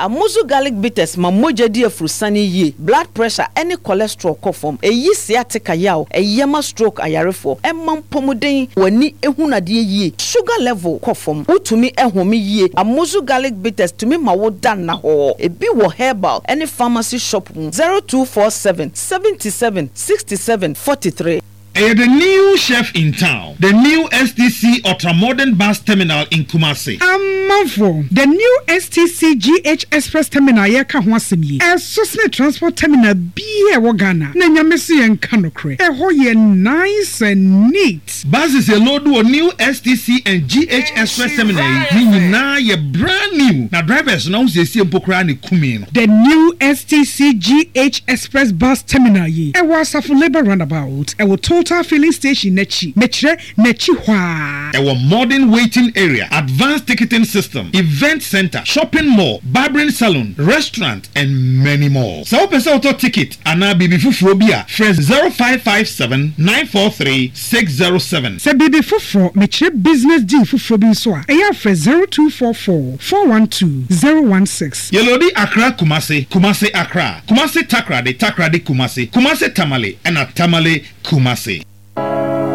Amuzu garlic bitters ma moja di afrusani ye. Blood pressure any cholesterol kofom. Eyi sciatica yaw. Eyema stroke ayarefo. Emman pomuden wani ehunadie ye. Sugar level kofom. Utumi ehumi ye. Amuzu garlic bitters tumi ma wo dan na ho. Ebi wo herbal any pharmacy shop 0247 77 67 43. The new chef in town, the new STC Ultramodern Bus Terminal in Kumasi. Amanfo, the new STC GH Express Terminal yeka ho asem yi. Sosne transport terminal biye wo Ghana. Na nyamese yen kanokre. Ho ye nice and neat. Buses a load of new STC and GH Express Terminal. Ni nyina ye brand new. Na drivers now say mpokra ni kumi no. The new STC GH Express Bus Terminal yi. Was a labor roundabout. Total filling station nechi hwa. Our modern waiting area, advanced ticketing system, event center, shopping mall, barbering salon, restaurant, and many more. So open auto ticket and now bibi fufuro bia fresh 0557 943 607. Se bibi fufuro meche business deal fufuro bi so a eya fresh 0244 412 016. Yelodi Accra Kumasi, Kumasi Accra, Kumasi Takrade, Takrade Kumasi, Kumasi Tamale, and a Tamale Kumasi.